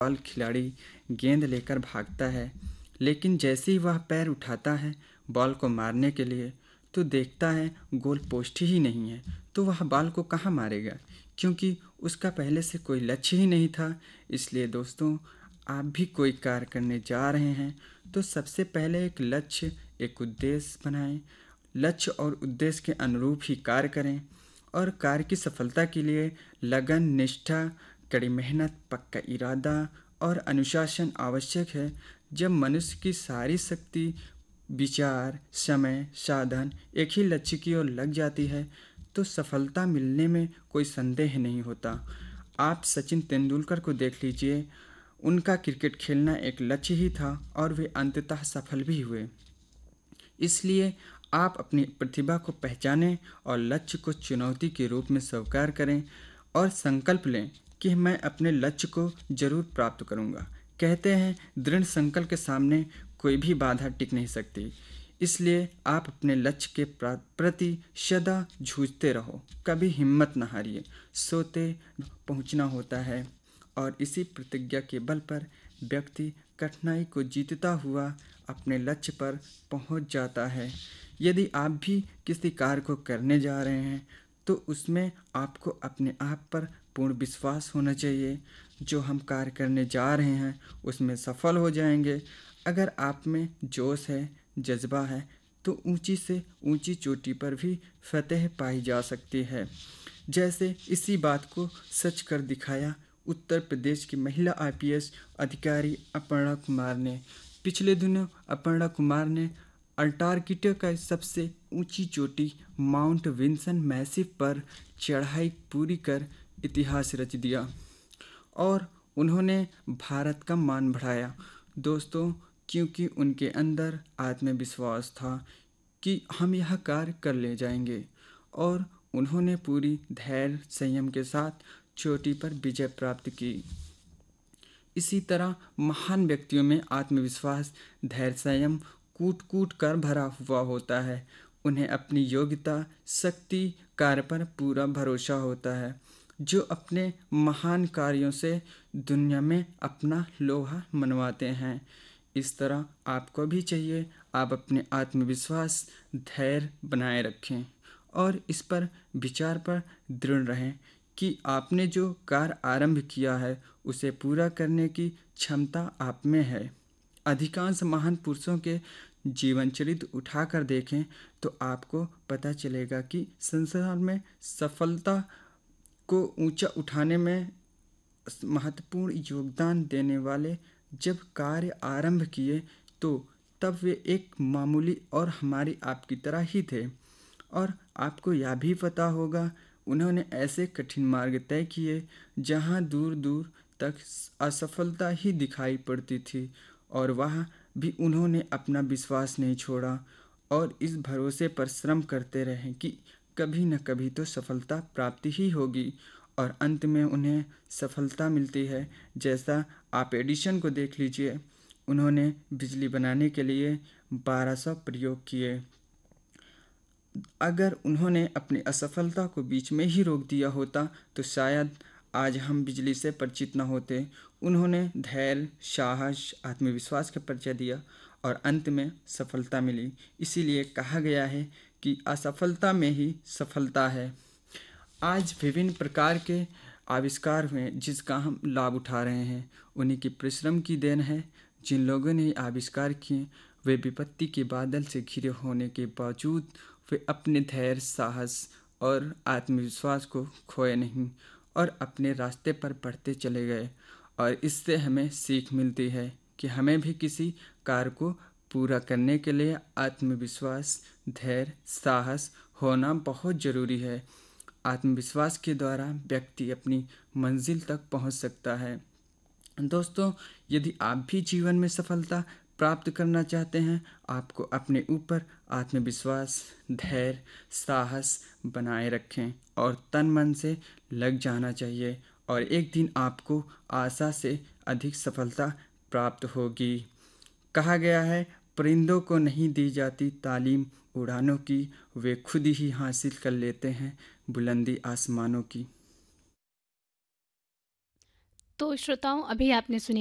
Football खिलाड़ी गेंद लेकर भागता है, लेकिन जैसे ही वह पैर उठाता है बॉल को मारने के लिए तो देखता है गोल पोस्ट ही नहीं है, तो वह बॉल को कहाँ मारेगा, क्योंकि उसका पहले से कोई लक्ष्य ही नहीं था। इसलिए दोस्तों, आप भी कोई कार्य करने जा रहे हैं तो सबसे पहले एक लक्ष्य, एक उद्देश्य बनाएं। लक्ष्य और उद्देश्य के अनुरूप ही कार्य करें और कार्य की सफलता के लिए लगन, निष्ठा, कड़ी मेहनत, पक्का इरादा और अनुशासन आवश्यक है। जब मनुष्य की सारी शक्ति, विचार, समय, साधन एक ही लक्ष्य की ओर लग जाती है तो सफलता मिलने में कोई संदेह नहीं होता। आप सचिन तेंदुलकर को देख लीजिए, उनका क्रिकेट खेलना एक लक्ष्य ही था और वे अंततः सफल भी हुए। इसलिए आप अपनी प्रतिभा को पहचानें और लक्ष्य को चुनौती के रूप में स्वीकार करें और संकल्प लें कि मैं अपने लक्ष्य को जरूर प्राप्त करूंगा। कहते हैं दृढ़ संकल्प के सामने कोई भी बाधा टिक नहीं सकती। इसलिए आप अपने लक्ष्य के प्रति सदा जूझते रहो, कभी हिम्मत न हारिए। सोते पहुंचना होता है और इसी प्रतिज्ञा के बल पर व्यक्ति कठिनाई को जीतता हुआ अपने लक्ष्य पर पहुंच जाता है। यदि आप भी किसी कार्य को करने जा रहे हैं तो उसमें आपको अपने आप पर पूर्ण विश्वास होना चाहिए। जो हम कार्य करने जा रहे हैं उसमें सफल हो जाएंगे। अगर आप में जोश है, जज्बा है तो ऊंची से ऊंची चोटी पर भी फतेह पाई जा सकती है। जैसे इसी बात को सच कर दिखाया उत्तर प्रदेश की महिला आईपीएस अधिकारी अपर्णा कुमार ने। पिछले दिनों अपर्णा कुमार ने अंटार्कटिका का सबसे ऊंची चोटी माउंट विंसन मैसिव पर चढ़ाई पूरी कर इतिहास रच दिया और उन्होंने भारत का मान बढ़ाया। दोस्तों, क्योंकि उनके अंदर आत्मविश्वास था कि हम यह कार्य कर ले जाएंगे और उन्होंने पूरी धैर्य संयम के साथ चोटी पर विजय प्राप्त की। इसी तरह महान व्यक्तियों में आत्मविश्वास, धैर्य, संयम कूट कूट कर भरा हुआ होता है। उन्हें अपनी योग्यता, शक्ति, कार्य पर पूरा भरोसा होता है, जो अपने महान कार्यों से दुनिया में अपना लोहा मनवाते हैं। इस तरह आपको भी चाहिए, आप अपने आत्मविश्वास, धैर्य बनाए रखें और इस पर विचार पर दृढ़ रहें कि आपने जो कार्य आरंभ किया है उसे पूरा करने की क्षमता आप में है। अधिकांश महान पुरुषों के जीवन चरित्र उठाकर देखें तो आपको पता चलेगा कि संसार में सफलता को ऊंचा उठाने में महत्वपूर्ण योगदान देने वाले जब कार्य आरंभ किए तो तब वे एक मामूली और हमारी आपकी तरह ही थे। और आपको यह भी पता होगा उन्होंने ऐसे कठिन मार्ग तय किए जहां दूर दूर तक असफलता ही दिखाई पड़ती थी और वहाँ भी उन्होंने अपना विश्वास नहीं छोड़ा और इस भरोसे पर श्रम करते रहे कि कभी न कभी तो सफलता प्राप्ति ही होगी और अंत में उन्हें सफलता मिलती है। जैसा आप एडिसन को देख लीजिए, उन्होंने बिजली बनाने के लिए 1200 प्रयोग किए। अगर उन्होंने अपनी असफलता को बीच में ही रोक दिया होता तो शायद आज हम बिजली से परिचित न होते। उन्होंने धैर्य, साहस, आत्मविश्वास का परिचय दिया और अंत में सफलता मिली। इसीलिए कहा गया है कि असफलता में ही सफलता है। आज विभिन्न प्रकार के आविष्कार हुए जिसका हम लाभ उठा रहे हैं, उन्हीं की परिश्रम की देन है। जिन लोगों ने आविष्कार किए वे विपत्ति के बादल से घिरे होने के बावजूद वे अपने धैर्य, साहस और आत्मविश्वास को खोए नहीं और अपने रास्ते पर बढ़ते चले गए। और इससे हमें सीख मिलती है कि हमें भी किसी कार्य को पूरा करने के लिए आत्मविश्वास, धैर्य, साहस होना बहुत ज़रूरी है। आत्मविश्वास के द्वारा व्यक्ति अपनी मंजिल तक पहुंच सकता है। दोस्तों, यदि आप भी जीवन में सफलता प्राप्त करना चाहते हैं, आपको अपने ऊपर आत्मविश्वास, धैर्य, साहस बनाए रखें और तन मन से लग जाना चाहिए और एक दिन आपको आशा से अधिक सफलता प्राप्त होगी। कहा गया है, परिंदों को नहीं दी जाती तालीम उड़ानों की, वे खुद ही हासिल कर लेते हैं बुलंदी आसमानों की। तो श्रोताओं, अभी आपने सुनी